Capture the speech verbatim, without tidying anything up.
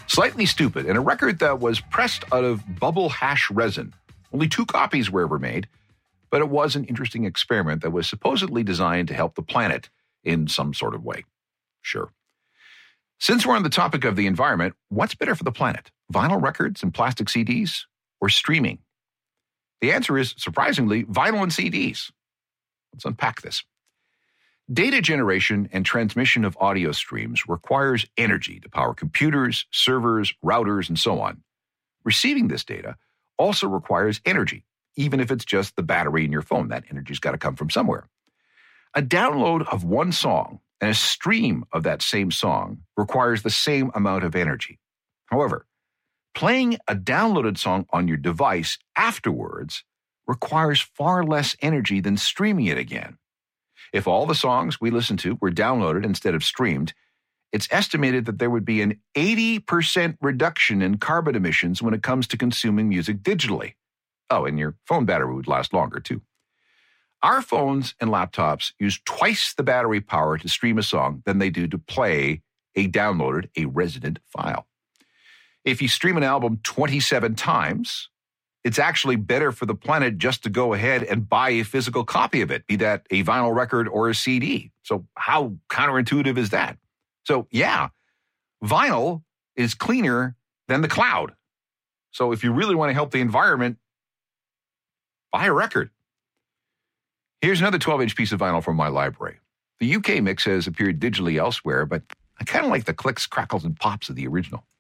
Slightly Stupid, and a record that was pressed out of bubble hash resin. Only two copies were ever made, but it was an interesting experiment that was supposedly designed to help the planet in some sort of way. Sure. Since we're on the topic of the environment, what's better for the planet? Vinyl records and plastic C Ds, or streaming? The answer is, surprisingly, vinyl and C Ds. Let's unpack this. Data generation and transmission of audio streams requires energy to power computers, servers, routers, and so on. Receiving this data also requires energy, even if it's just the battery in your phone. That energy's got to come from somewhere. A download of one song and a stream of that same song requires the same amount of energy. However, playing a downloaded song on your device afterwards requires far less energy than streaming it again. If all the songs we listen to were downloaded instead of streamed, it's estimated that there would be an eighty percent reduction in carbon emissions when it comes to consuming music digitally. Oh, and your phone battery would last longer, too. Our phones and laptops use twice the battery power to stream a song than they do to play a downloaded, a resident file. If you stream an album twenty-seven times, it's actually better for the planet just to go ahead and buy a physical copy of it, be that a vinyl record or a C D. So how counterintuitive is that? So yeah, vinyl is cleaner than the cloud. So if you really want to help the environment, buy a record. Here's another twelve-inch piece of vinyl from my library. The U K mix has appeared digitally elsewhere, but I kind of like the clicks, crackles, and pops of the original.